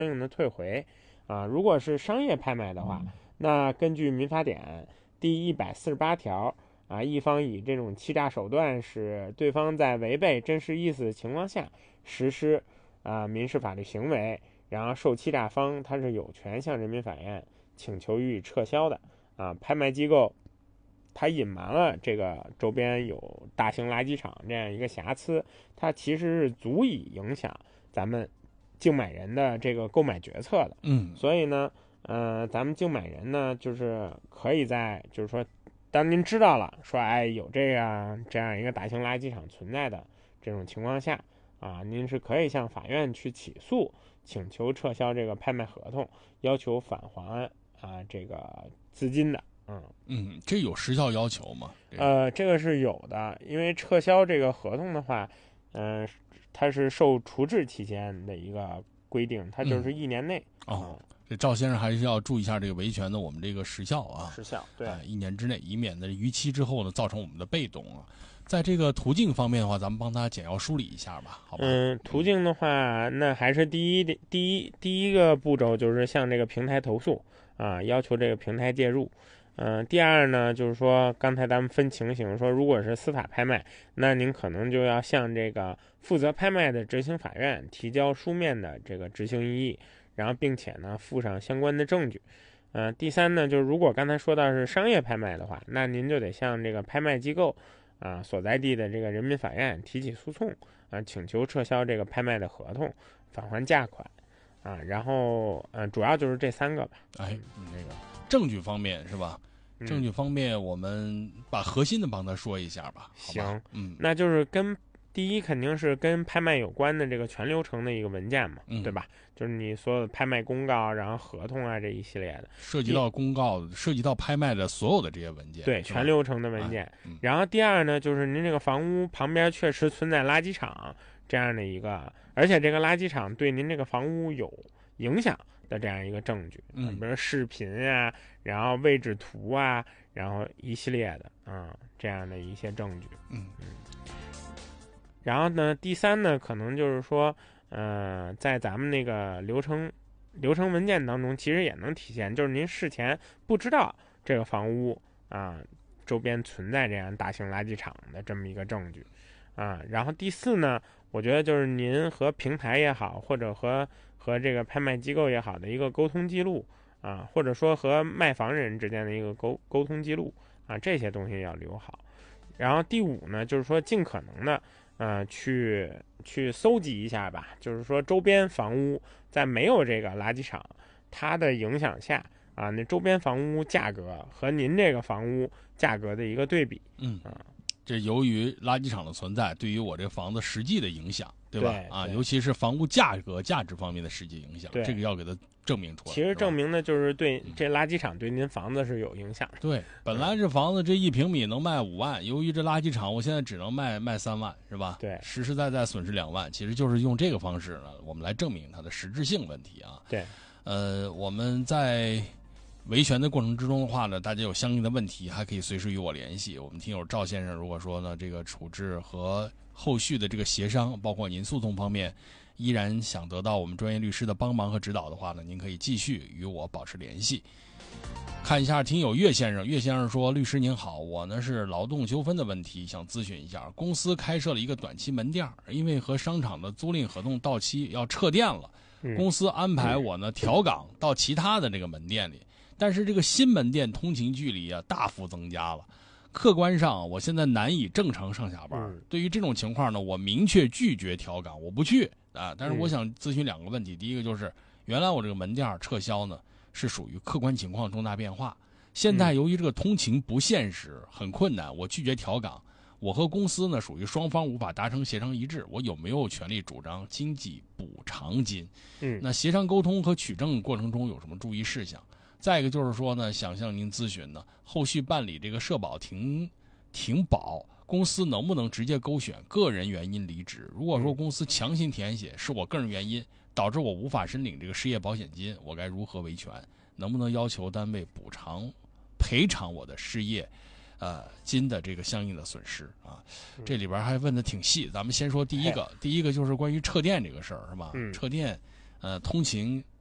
应的退回。如果是商业拍卖的话，那根据民法典第148条一方以这种欺诈手段使对方在违背真实意思的情况下实施民事法律行为，然后受欺诈方他是有权向人民法院请求予以撤销的。拍卖机构它隐瞒了这个周边有大型垃圾场这样一个瑕疵，它其实是足以影响咱们竞买人的这个购买决策的。所以呢，咱们竞买人呢，就是可以在就是说，当您知道了说，有这样一个大型垃圾场存在的这种情况下，您是可以向法院去起诉，请求撤销这个拍卖合同，要求返还这个资金的。 这有时效要求吗？ 这个是有的，因为撤销这个合同的话，它是受处置期间的一个规定，它就是1年内。 这赵先生还是要注意一下这个维权的我们这个时效啊， 时效对 ，1年之内，以免的逾期之后呢造成我们的被动啊。在这个途径方面的话，咱们帮他简要梳理一下吧，好吧？ 途径的话，那还是第一个步骤就是向这个平台投诉要求这个平台介入。第二呢，就是说刚才咱们分情形说，如果是司法拍卖，那您可能就要向这个负责拍卖的执行法院提交书面的这个执行异议，然后并且呢附上相关的证据。第三呢，就是如果刚才说到是商业拍卖的话，那您就得向这个拍卖机构所在地的这个人民法院提起诉讼请求撤销这个拍卖的合同，返还价款然后主要就是这3个吧。 那个证据方面是吧？证据方面，我们把核心的帮他说一下吧。好吧行，那就是第一肯定是跟拍卖有关的这个全流程的一个文件嘛，对吧？就是你所有的拍卖公告，然后合同这一系列的， 涉及到公告、涉及到拍卖的所有的这些文件， 对，全流程的文件。然后第二呢，就是您这个房屋旁边确实存在垃圾场这样的一个，而且这个垃圾场对您这个房屋有影响的这样一个证据，比如视频然后位置图然后一系列的这样的一些证据。然后呢，第三呢，可能就是说，在咱们那个流程文件当中，其实也能体现，就是您事前不知道这个房屋周边存在这样大型垃圾场的这么一个证据然后第四呢，我觉得就是您和平台也好，或者和这个拍卖机构也好的一个沟通记录或者说和卖房人之间的一个沟通记录这些东西要留好。然后第五呢，就是说尽可能的去搜集一下吧，就是说周边房屋在没有这个垃圾场它的影响下那周边房屋价格和您这个房屋价格的一个对比。 这由于垃圾场的存在对于我这个房子实际的影响，对吧？ 对尤其是房屋价值方面的实际影响，这个要给它证明出来。 其实证明的就是对这垃圾场对您房子是有影响的。 对，本来这房子这1平米能卖5万，由于这垃圾场我现在只能卖3万，是吧？ 对， 实实在在损失2万，其实就是用这个方式呢，我们来证明它的实质性问题对， 我们在维权的过程之中的话呢，大家有相应的问题还可以随时与我联系。我们听友赵先生如果说呢这个处置和后续的这个协商，包括您诉讼方面依然想得到我们专业律师的帮忙和指导的话呢，您可以继续与我保持联系。看一下听友岳先生，岳先生说，律师您好，我呢是劳动纠纷的问题想咨询一下，公司开设了一个短期门店，因为和商场的租赁合同到期要撤店了，公司安排我呢调岗到其他的这个门店里，但是这个新门店通勤距离大幅增加了，客观上我现在难以正常上下班。对于这种情况呢，我明确拒绝调岗，我不去但是我想咨询2个问题。第一个就是原来我这个门店撤销呢是属于客观情况重大变化，现在由于这个通勤不现实很困难，我拒绝调岗，我和公司呢属于双方无法达成协商一致，我有没有权利主张经济补偿金？那协商沟通和取证过程中有什么注意事项？再一个就是说呢，想向您咨询呢，后续办理这个社保停保，公司能不能直接勾选个人原因离职？如果说公司强行填写是我个人原因导致我无法申领这个失业保险金，我该如何维权？能不能要求单位赔偿我的失业金的这个相应的损失这里边还问的挺细，咱们先说第一个，第一个就是关于撤店这个事儿，是吧？撤店通情